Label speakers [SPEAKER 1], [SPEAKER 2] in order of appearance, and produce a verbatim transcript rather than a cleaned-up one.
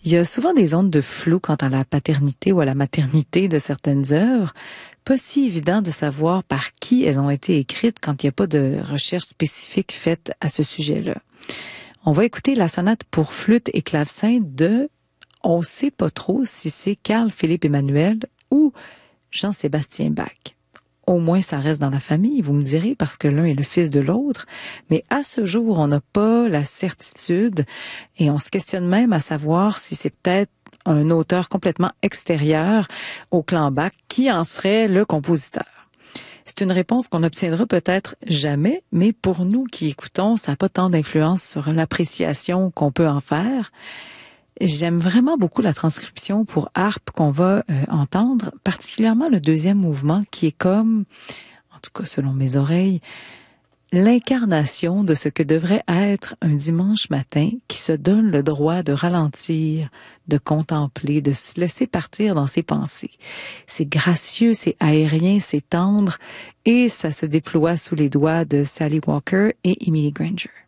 [SPEAKER 1] Il y a souvent des ondes de flou quant à la paternité ou à la maternité de certaines œuvres. Pas si évident de savoir par qui elles ont été écrites quand il n'y a pas de recherche spécifique faite à ce sujet-là. On va écouter la sonate pour flûte et clavecin de, on ne sait pas trop si c'est Carl Philipp Emanuel ou Jean-Sébastien Bach. Au moins, ça reste dans la famille, vous me direz, parce que l'un est le fils de l'autre. Mais à ce jour, on n'a pas la certitude et on se questionne même à savoir si c'est peut-être un auteur complètement extérieur au clan Bach qui en serait le compositeur. C'est une réponse qu'on n'obtiendra peut-être jamais, mais pour nous qui écoutons, ça n'a pas tant d'influence sur l'appréciation qu'on peut en faire. J'aime vraiment beaucoup la transcription pour harpe qu'on va euh, entendre, particulièrement le deuxième mouvement qui est comme, en tout cas selon mes oreilles, l'incarnation de ce que devrait être un dimanche matin qui se donne le droit de ralentir, de contempler, de se laisser partir dans ses pensées. C'est gracieux, c'est aérien, c'est tendre et ça se déploie sous les doigts de Sally Walker et Emily Granger.